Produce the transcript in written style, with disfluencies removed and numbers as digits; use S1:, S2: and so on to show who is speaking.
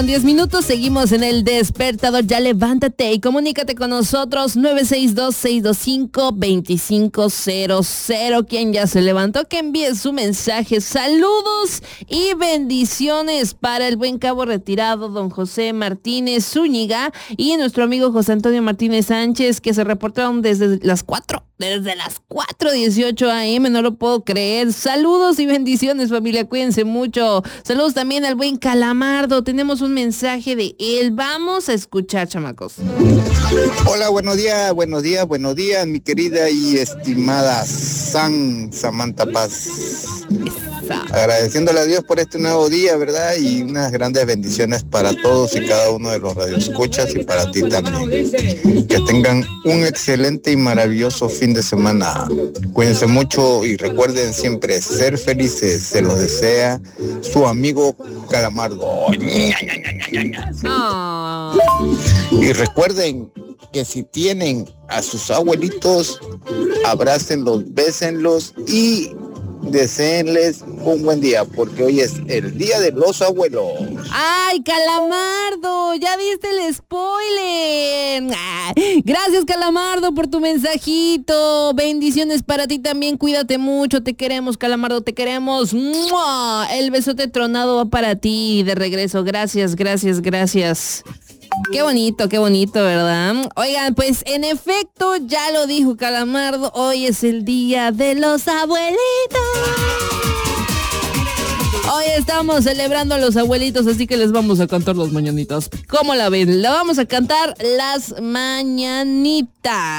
S1: 10 minutos, seguimos en el despertador. Ya levántate y comunícate con nosotros 962-625-2500. Quien ya se levantó, que envíe su mensaje. Saludos y bendiciones para el buen cabo retirado don José Martínez Zúñiga y nuestro amigo José Antonio Martínez Sánchez, que se reportaron desde las 4:18 a.m. No lo puedo creer. Saludos y bendiciones, familia, cuídense mucho. Saludos también al buen Calamardo. Tenemos un mensaje de él. Vamos a escuchar, chamacos.
S2: Hola, buenos días, mi querida y estimada Samantha Paz. Agradeciéndole a Dios por este nuevo día, ¿verdad? Y unas grandes bendiciones para todos y cada uno de los radioescuchas y para ti también. Que tengan un excelente y maravilloso fin de semana. Cuídense mucho y recuerden siempre ser felices. Se los desea su amigo Calamardo. Y recuerden que si tienen a sus abuelitos, abrácenlos, bésenlos y deseenles un buen día, porque hoy es el día de los abuelos.
S1: ¡Ay, Calamardo! ¡Ya viste el spoiler! Gracias, Calamardo, por tu mensajito. Bendiciones para ti también. Cuídate mucho. Te queremos, Calamardo. Te queremos. ¡Mua! El besote tronado va para ti de regreso. Gracias. Qué bonito, ¿verdad? Oigan, pues en efecto, ya lo dijo Calamardo, hoy es el día de los abuelitos. Hoy estamos celebrando a los abuelitos, así que les vamos a cantar las mañanitas. ¿Cómo la ven? Le vamos a cantar las mañanitas.